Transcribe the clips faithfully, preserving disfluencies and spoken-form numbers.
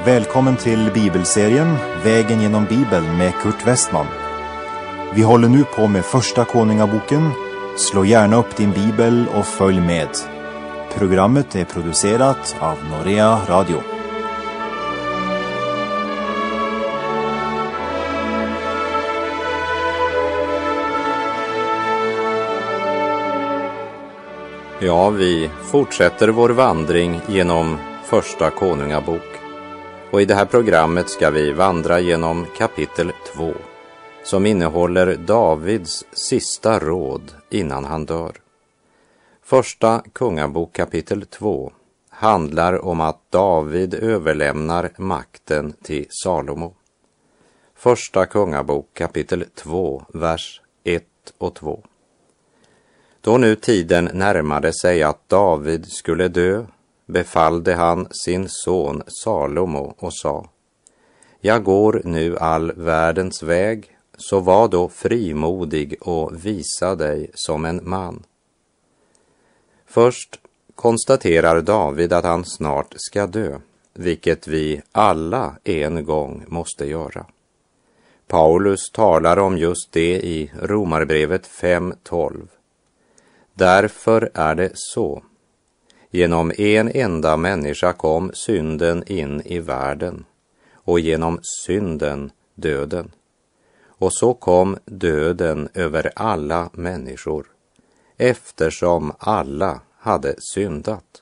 Välkommen till bibelserien Vägen genom Bibeln med Kurt Westman. Vi håller nu på med första Konungaboken. Slå gärna upp din bibel och följ med. Programmet är producerat av Norea Radio. Ja, vi fortsätter vår vandring genom första Konungabok. Och i det här programmet ska vi vandra genom kapitel två, som innehåller Davids sista råd innan han dör. Första Kungabok kapitel två handlar om att David överlämnar makten till Salomo. Första Kungabok kapitel två, vers ett och två. Då nu tiden närmade sig att David skulle dö, befallde han sin son Salomo och sa: Jag går nu all världens väg, så var då frimodig och visa dig som en man. Först konstaterar David att han snart ska dö, vilket vi alla en gång måste göra. Paulus talar om just det i Romarbrevet fem tolv. Därför är det så. Genom en enda människa kom synden in i världen, och genom synden döden. Och så kom döden över alla människor, eftersom alla hade syndat.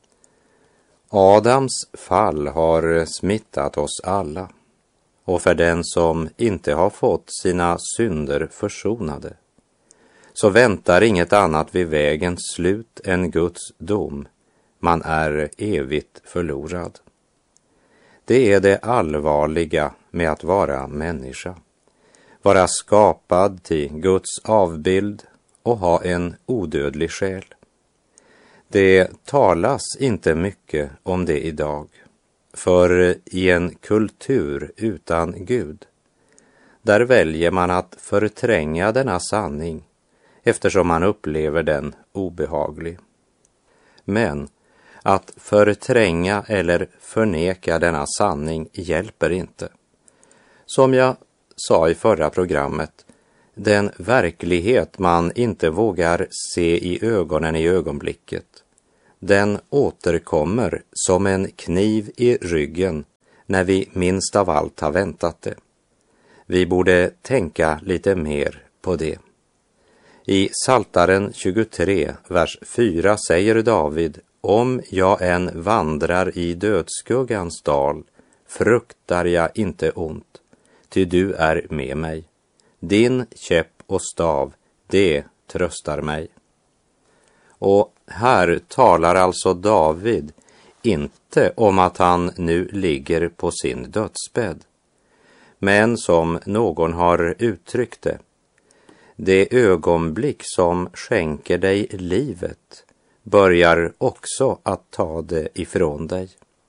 Adams fall har smittat oss alla, och för den som inte har fått sina synder försonade, så väntar inget annat vid vägens slut än Guds dom. Man är evigt förlorad. Det är det allvarliga med att vara människa. Vara skapad till Guds avbild och ha en odödlig själ. Det talas inte mycket om det idag. För i en kultur utan Gud, där väljer man att förtränga denna sanning, eftersom man upplever den obehaglig. Men att förtränga eller förneka denna sanning hjälper inte. Som jag sa i förra programmet, den verklighet man inte vågar se i ögonen i ögonblicket, den återkommer som en kniv i ryggen när vi minst av allt har väntat det. Vi borde tänka lite mer på det. I Psaltaren tjugotre, vers fyra säger David: Om jag än vandrar i dödsskuggans dal, fruktar jag inte ont, ty du är med mig. Din käpp och stav, det tröstar mig. Och här talar alltså David inte om att han nu ligger på sin dödsbädd, men som någon har uttryckt det, det ögonblick som skänker dig livet börjar också att ta det ifrån dig.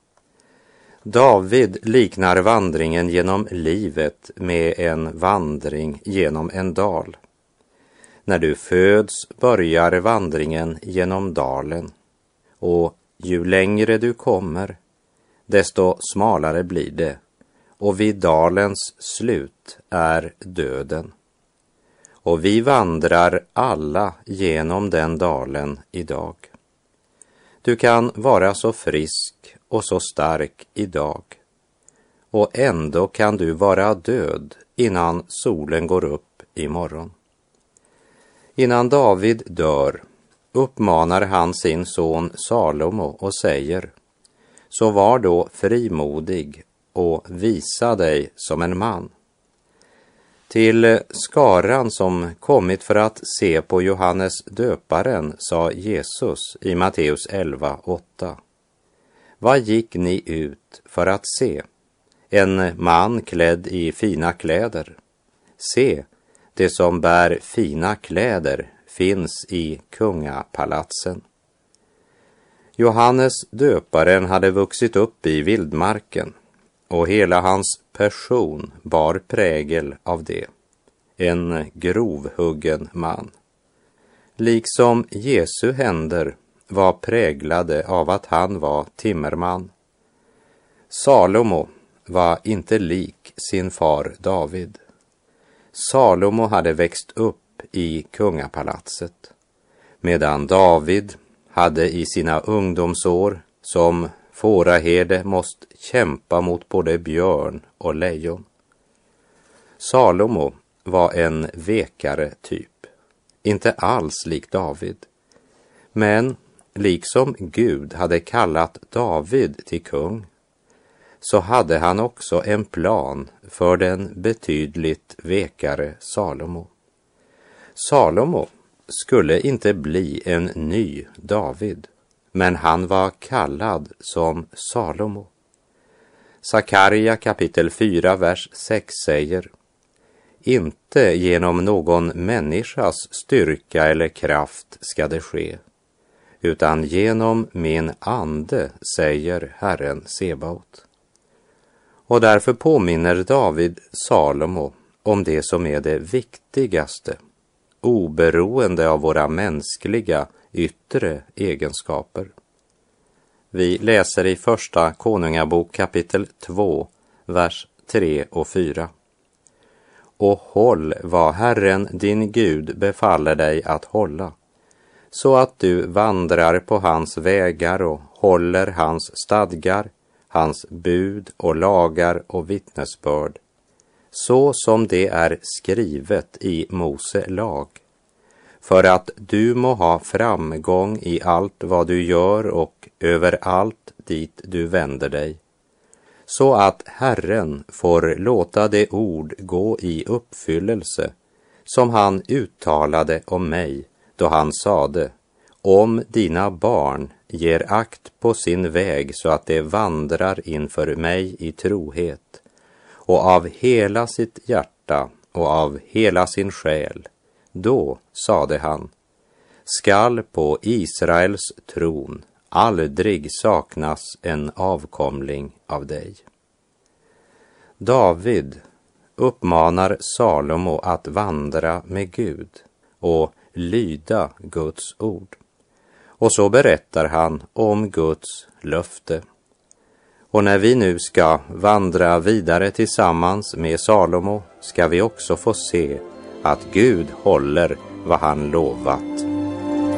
David liknar vandringen genom livet med en vandring genom en dal. När du föds börjar vandringen genom dalen, och ju längre du kommer, desto smalare blir det, och vid dalens slut är döden. Och vi vandrar alla genom den dalen idag. Du kan vara så frisk och så stark idag, och ändå kan du vara död innan solen går upp imorgon. Innan David dör uppmanar han sin son Salomo och säger: Så var då frimodig och visa dig som en man. Till skaran som kommit för att se på Johannes döparen sa Jesus i Matteus elva åtta: Vad gick ni ut för att se? En man klädd i fina kläder? Se, det som bär fina kläder finns i kungapalatsen. Johannes döparen hade vuxit upp i vildmarken, och hela hans person bar prägel av det. En grovhuggen man. Liksom Jesu händer var präglade av att han var timmerman. Salomo var inte lik sin far David. Salomo hade växt upp i kungapalatset, medan David hade i sina ungdomsår som fåraherde måste kämpa mot både björn och lejon. Salomo var en vekare typ, inte alls lik David. Men liksom Gud hade kallat David till kung, så hade han också en plan för den betydligt vekare Salomo. Salomo skulle inte bli en ny David, men han var kallad som Salomo. Sakarja kapitel fyra, vers sex säger: inte genom någon människas styrka eller kraft ska det ske, utan genom min ande, säger Herren Sebaot. Och därför påminner David Salomo om det som är det viktigaste, oberoende av våra mänskliga yttre egenskaper. Vi läser i första Konungabok kapitel två, vers tre och fyra. Och håll vad Herren din Gud befaller dig att hålla, så att du vandrar på hans vägar och håller hans stadgar, hans bud och lagar och vittnesbörd, så som det är skrivet i Mose lag, för att du må ha framgång i allt vad du gör och över allt dit du vänder dig, så att Herren får låta det ord gå i uppfyllelse som han uttalade om mig, då han sade: om dina barn ger akt på sin väg så att de vandrar inför mig i trohet och av hela sitt hjärta och av hela sin själ, då, sade han, skall på Israels tron aldrig saknas en avkomling av dig. David uppmanar Salomo att vandra med Gud och lyda Guds ord. Och så berättar han om Guds löfte. Och när vi nu ska vandra vidare tillsammans med Salomo ska vi också få se att Gud håller vad han lovat